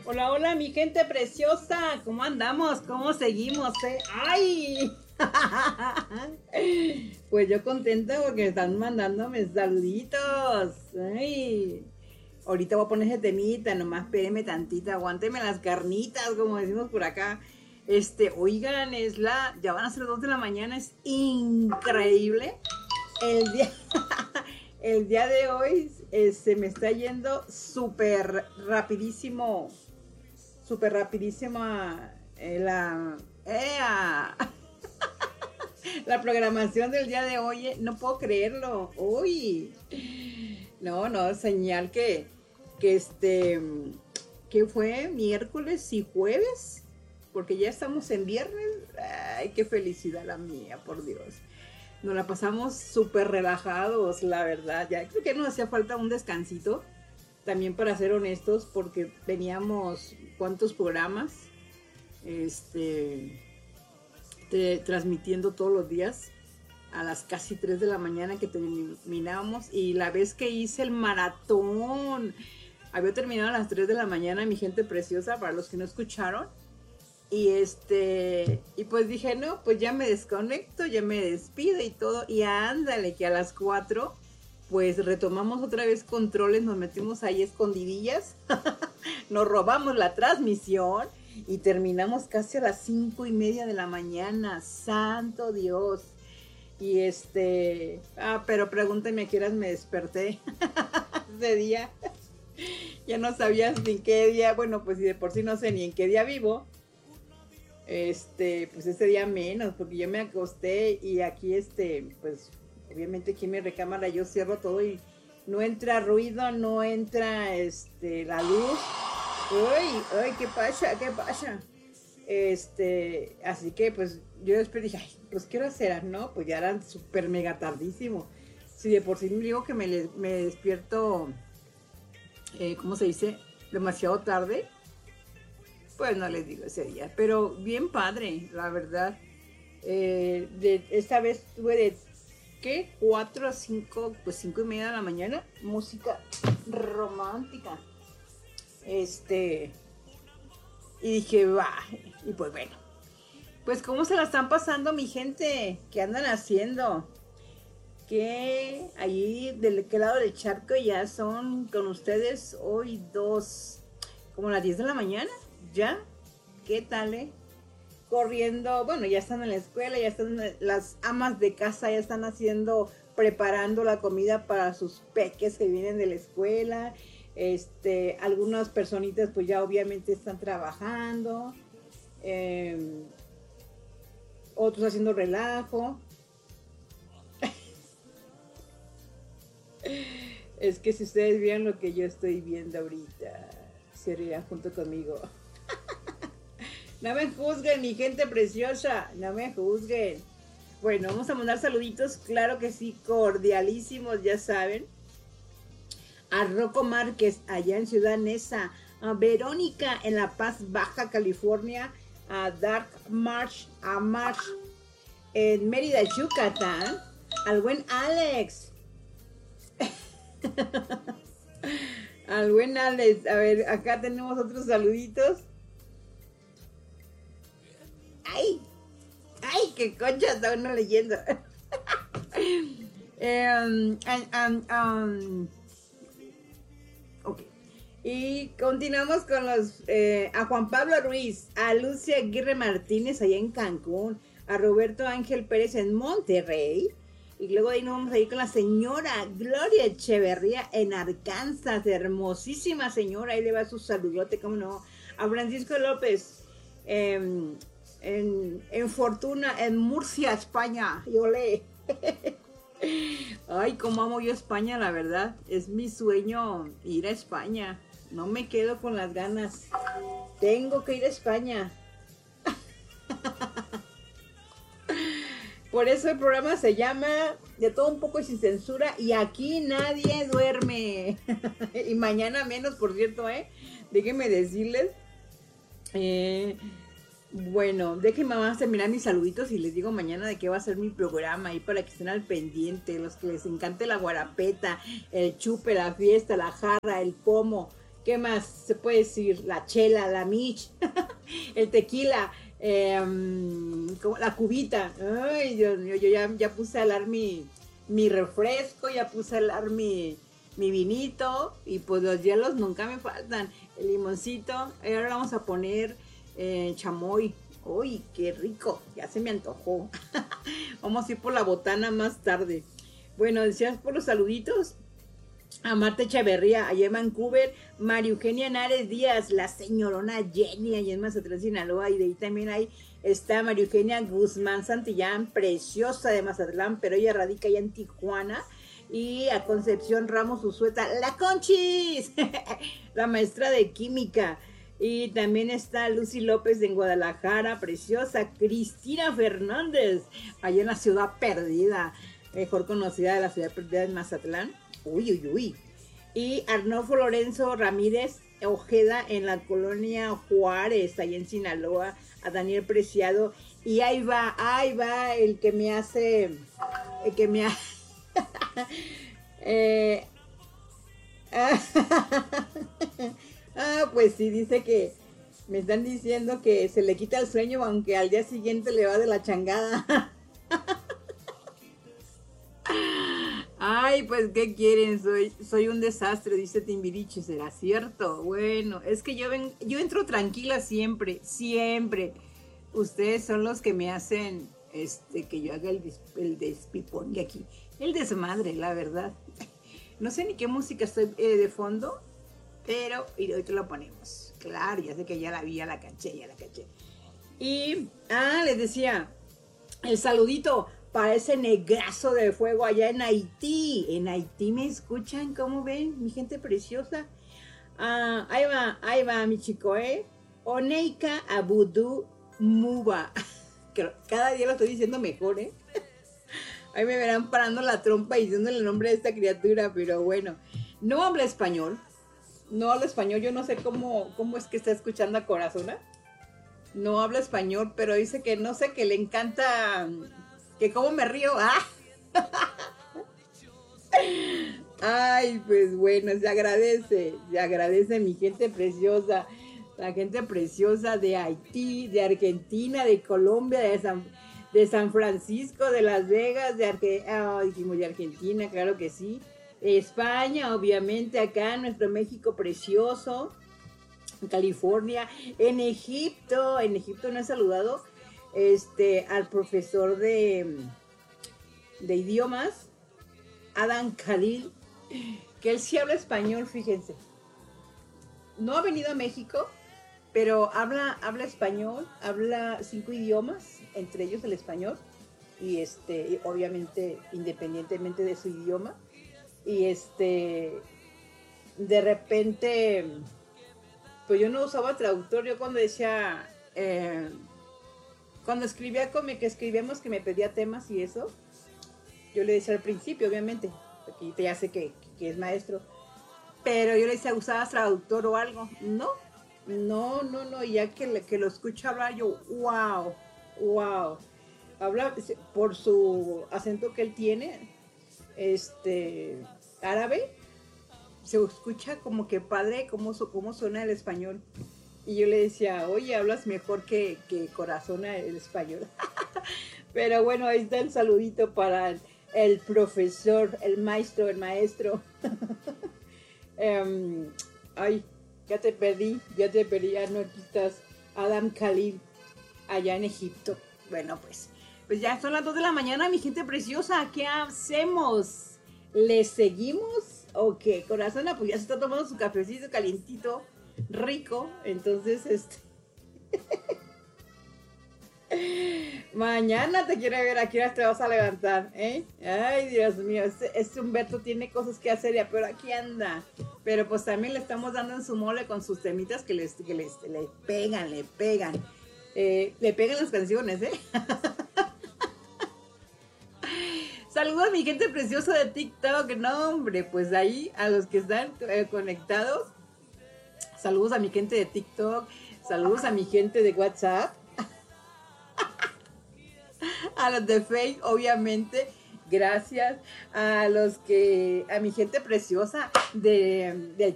Hola, hola, mi gente preciosa. ¿Cómo andamos? ¿Cómo seguimos, ¡Ay! Pues yo contenta porque están mandándome saluditos. ¡Ay! Ahorita voy a poner ese temita, nomás espéreme tantita, aguánteme las carnitas, como decimos por acá. Oigan, ya van a ser 2 de la mañana, es increíble. El día, el día de hoy se me está yendo súper rapidísima la programación del día de hoy. No puedo creerlo. Uy, no, señal que fue miércoles y jueves, porque ya estamos en viernes. Ay, qué felicidad la mía, por Dios. Nos la pasamos súper relajados, la verdad. Ya creo que nos hacía falta un descansito, también para ser honestos, porque veníamos cuántos programas transmitiendo todos los días a las casi 3 de la mañana que terminábamos, y la vez que hice el maratón había terminado a las 3 de la mañana, mi gente preciosa, para los que no escucharon. Y pues dije, no, pues ya me desconecto, ya me despido y todo, y ándale que a las 4 pues retomamos otra vez controles, nos metimos ahí escondidillas, nos robamos la transmisión y terminamos casi a las 5:30 de la mañana. Santo Dios. Y pero pregúntame a qué horas me desperté ese día. Ya no sabía ni qué día, bueno, pues si de por sí no sé ni en qué día vivo, pues ese día menos, porque yo me acosté y aquí, pues obviamente aquí en mi recámara yo cierro todo y no entra ruido, no entra, la luz. Ay, ¿qué pasa? Así que pues yo después dije, ay, pues ¿qué hora será? No, pues ya eran súper mega tardísimo. Si de por sí me digo que me despierto, ¿cómo se dice? Demasiado tarde, pues no les digo ese día, pero bien padre, la verdad. Esta vez tuve de, ¿qué? 4 a 5, pues 5:30 de la mañana, música romántica. Y dije, va, y pues bueno. Pues ¿cómo se la están pasando, mi gente? ¿Qué andan haciendo? Que allí del qué lado del charco ya son con ustedes hoy como las 10 de la mañana, ¿ya? ¿Qué tal, corriendo? Bueno, ya están en la escuela, ya están las amas de casa, ya están preparando la comida para sus peques que vienen de la escuela. Algunas personitas pues ya obviamente están trabajando, otros haciendo relajo. Es que si ustedes vieran lo que yo estoy viendo ahorita, se reirían junto conmigo. No me juzguen, mi gente preciosa, no me juzguen. Bueno, vamos a mandar saluditos, claro que sí, cordialísimos, ya saben. A Rocco Márquez, allá en Ciudad Neza. A Verónica, en La Paz, Baja California. A Dark March, a March, en Mérida, Yucatán. Al buen Alex. Al buen Alex. A ver, acá tenemos otros saluditos. ¡Ay! ¡Ay, qué concha está uno leyendo! Ok. Y continuamos con a Juan Pablo Ruiz, a Lucia Aguirre Martínez allá en Cancún, a Roberto Ángel Pérez en Monterrey. Y luego ahí nos vamos a ir con la señora Gloria Echeverría en Arkansas, hermosísima señora, ahí le va su saludote, cómo no. A Francisco López en Fortuna, en Murcia, España, y olé. Ay, cómo amo yo España, la verdad, es mi sueño ir a España, no me quedo con las ganas, tengo que ir a España. Por eso el programa se llama De todo un poco y sin censura, y aquí nadie duerme. Y mañana menos, por cierto, déjenme decirles. Bueno, déjenme más terminar mis saluditos y les digo mañana de qué va a ser mi programa, ahí para que estén al pendiente, los que les encante la guarapeta, el chupe, la fiesta, la jarra, el pomo, ¿Qué más se puede decir? La chela, la mich, el tequila, la cubita. Ay, Dios mío, yo ya puse a helar mi refresco, ya puse a helar mi vinito y pues los hielos nunca me faltan. El limoncito, ahora vamos a poner chamoy. Uy, qué rico, ya se me antojó. Vamos a ir por la botana más tarde. Bueno, decías por los saluditos. A Marta Echeverría, allá en Vancouver, María Eugenia Nares Díaz, la señorona Jenny, allá en Mazatlán, Sinaloa, y de ahí también está María Eugenia Guzmán Santillán, preciosa de Mazatlán, pero ella radica allá en Tijuana, y a Concepción Ramos Usueta, la Conchis, la maestra de química, y también está Lucy López en Guadalajara, preciosa, Cristina Fernández, allá en la Ciudad Perdida, mejor conocida de la Ciudad Perdida de Mazatlán. Uy, uy, uy. Y Arnolfo Lorenzo Ramírez Ojeda en la colonia Juárez, allá en Sinaloa, a Daniel Preciado. Y ahí va el que me hace, pues sí, dice que me están diciendo que se le quita el sueño, aunque al día siguiente le va de la changada. Ay, pues, ¿qué quieren? Soy un desastre, dice Timbiriche, ¿será cierto? Bueno, es que yo entro tranquila siempre, siempre. Ustedes son los que me hacen, que yo haga el despipongue aquí. El desmadre, la verdad. No sé ni qué música estoy de fondo, pero hoy te lo ponemos. Claro, ya sé que ya la vi, ya la caché. Y, les decía, el saludito para ese negrazo de fuego allá en Haití. En Haití me escuchan, ¿cómo ven? Mi gente preciosa. Ahí va mi chico, Oneika Abudu Muba. Cada día lo estoy diciendo mejor, Ahí me verán parando la trompa y diciéndole el nombre de esta criatura, pero bueno. No habla español. Yo no sé cómo es que está escuchando a Corazona. No habla español, pero dice que no sé, que le encanta... Que cómo me río, Ay, pues bueno, se agradece mi gente preciosa, la gente preciosa de Haití, de Argentina, de Colombia, de San Francisco, de Las Vegas, dijimos de Argentina, claro que sí, España, obviamente, acá en nuestro México precioso, en California, en Egipto no he saludado, al profesor de idiomas, Adam Khalil, que él sí habla español, fíjense. No ha venido a México, pero habla español, habla 5 idiomas, entre ellos el español, y obviamente independientemente de su idioma, y de repente, pues yo no usaba traductor, yo cuando decía... Cuando escribíamos que me pedía temas y eso, yo le decía al principio, obviamente, porque ya sé que es maestro, pero yo le decía, ¿usabas traductor o algo? No, y ya que lo escucho hablar, yo, wow, habla por su acento que él tiene, árabe, se escucha como que padre cómo suena el español. Y yo le decía, oye, hablas mejor que Corazona el español. Pero bueno, ahí está el saludito para el profesor, el maestro. Ay, ya te perdí, no, aquí estás, Adam Khalil, allá en Egipto. Bueno, pues ya son las 2 de la mañana, mi gente preciosa, ¿qué hacemos? ¿Le seguimos o qué? Corazona, pues ya se está tomando su cafecito calientito, rico, entonces mañana te quiero ver, ¿a qué hora te vas a levantar? Ay, Dios mío, este Humberto tiene cosas que hacer, pero aquí anda. Pero pues también le estamos dando en su mole con sus temitas que le pegan. Le pegan las canciones, Saludos a mi gente preciosa de TikTok. No, hombre, pues ahí a los que están conectados. Saludos a mi gente de TikTok. Saludos a mi gente de WhatsApp. A los de Facebook, obviamente. Gracias. A mi gente preciosa del